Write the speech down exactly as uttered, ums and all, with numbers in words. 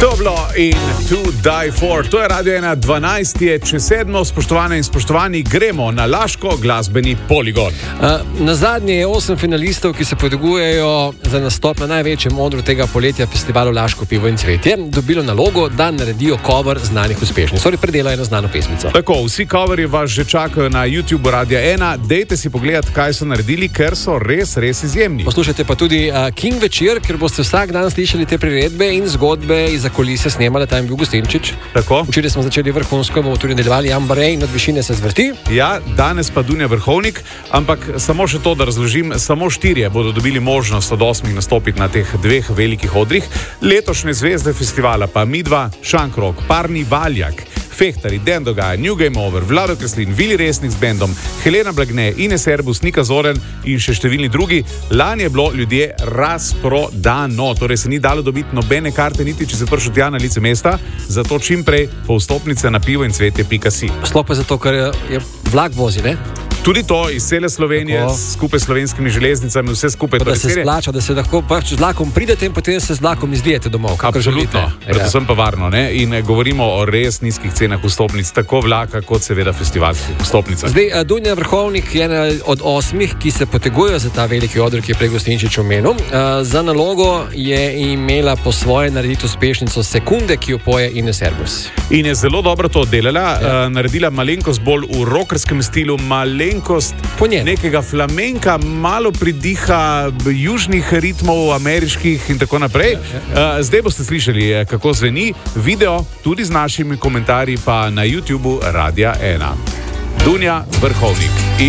To bilo in To Die For. To je Radio ena, dvanajst je čez sedmo. Spoštovane in spoštovani, gremo na Laško glasbeni poligon. Uh, na zadnje je osem finalistov, ki se potegujejo za nastop na največjem odru tega poletja festivalu Laško pivo in cvetje, dobilo nalogo, da naredijo cover znanih uspešnic. Torej predelajo eno znano pesmico. Tako, vsi coverji vas že čakajo na YouTube Radia ena. Dejte si pogledati, kaj so naredili, ker so res, res izjemni. Poslušajte pa tudi uh, King večer, ker boste vsak dan slišali te priredbe in zgodbe iz kulise snemala, tam je bil Gostinčič. Tako. Včeraj smo začeli vrhunsko, bomo tudi nadaljevali Jambarej in od višine se zvrti. Ja, danes pa Dunja Vrhovnik, ampak samo še to, da razložim, samo štirje bodo dobili možnost od osmih nastopiti na teh dveh velikih odrih. Letošnje zvezde festivala pa Midva, Šankrok, Parni Valjak, Fehtari, Den Dogaj, New Game Over, Vlado Kreslin, Vili Resnik z bendom, Helena Blagne, Ines Erbus, Nika Zoren in še številni drugi. Lani je bilo ljudje razprodano, torej se ni dalo dobiti nobene karte, niti če se prišel tja na lice mesta, zato čim prej po vstopnice na pivo in cvetje pika si. Sploh pa zato, ker je vlak vozi, ne? Tudi to iz cele Slovenije, tako, skupaj s slovenskimi železnicami, vse skupaj. Da se splača, da se lahko pač z vlakom pridete in potem se z vlakom izdijete domov. Absolutno, predvsem pa varno, ne? In govorimo o res nizkih cenah vstopnic, tako vlaka kot seveda festivalskih vstopnic. Zdaj, Dunja Vrhovnik je ena od osmih, ki se potegujejo za ta veliki odr, ki je prej Gostinčič omenil. Za nalogo je imela po svoje narediti uspešnico Sekunde, ki jo poje Ines Erbus. In je zelo dobro to delala, ja. Naredila malenkost bolj v rockerskem stilu, malenkost nekega flamenka, malo pridiha južnih ritmov, ameriških in tako naprej. Ja, ja, ja. Zdaj boste slišali, kako zveni video, tudi z našimi komentarji pa na YouTubu Radia ena. Dunja Vrhovnik.